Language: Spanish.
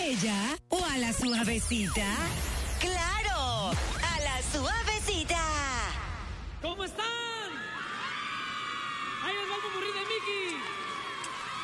bella o a la suavecita? ¡Claro! ¡A la suave!